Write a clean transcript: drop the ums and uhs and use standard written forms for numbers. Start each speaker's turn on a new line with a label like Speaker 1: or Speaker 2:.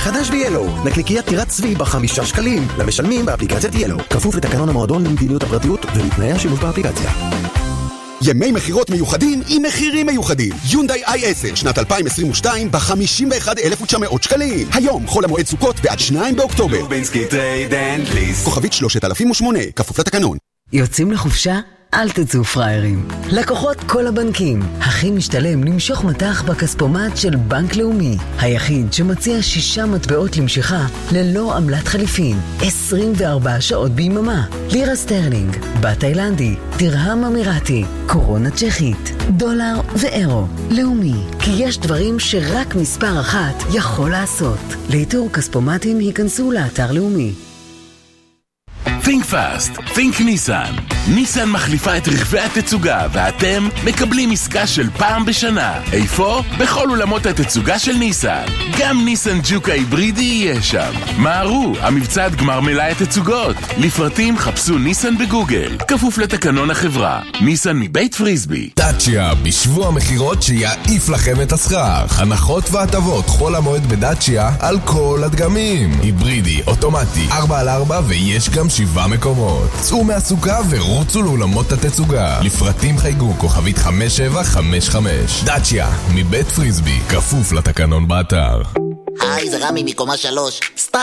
Speaker 1: חדש ב-Yellow, נקניקיית טירת צבי ב5 שקלים, למשלמים באפליקציית Yellow. כפוף לתקנון המועדון למדיניות הפרטיות ולתנאי השימוש באפליקציה.
Speaker 2: ימי מחירות מיוחדים עם מחירים מיוחדים. יונדאי i10 שנת 2022 ב-51,900 שקלים. היום חול המועד סוכות ועד 2 באוקטובר.
Speaker 3: לובינסקי טרייד אנד ליסט.
Speaker 2: כוכבית 3008, כפוף לתקנון.
Speaker 4: יוצאים לחופשה? אל תצאו פריירים. לקוחות כל הבנקים. הכי משתלם למשוך מטח בכספומט של בנק לאומי. היחיד שמציע 6 מטבעות למשיכה ללא עמלת חליפין. 24 שעות ביממה. לירה סטרלינג, בת תאילנדי, דרהם אמירתי, קורונה צ'כית, דולר ואירו. לאומי. כי יש דברים שרק מספר אחת יכול לעשות. לאיתור כספומטים היכנסו לאתר לאומי.
Speaker 5: Think fast, think ניסן. ניסן מחליפה את רכבי התצוגה, ואתם מקבלים עסקה של פעם בשנה. איפה? בכל אולמות התצוגה של ניסן. גם ניסן ג'וק ההיברידי יהיה שם. מהרו, המבצע עד גמר מלאי התצוגות. לפרטים חפשו ניסן בגוגל. כפוף לתקנון החברה. ניסן מבית פריסבי.
Speaker 6: דאצ'יה, בשבוע מחירות שיעיף לכם את השכר. הנחות והטבות חול המועד בדאצ'יה על כל הדגמים. היברידי, אוטומטי, 4x4 ויש גם 7 מקומות. צאו מהסוכה ורוצו לאולמות התצוגה. לפרטים חייגו כוכבית 5755. דאצ'יה, מבית פריסבי, כפוף לתקנון באתר.
Speaker 7: היי, זה רמי מקומה 3. סתם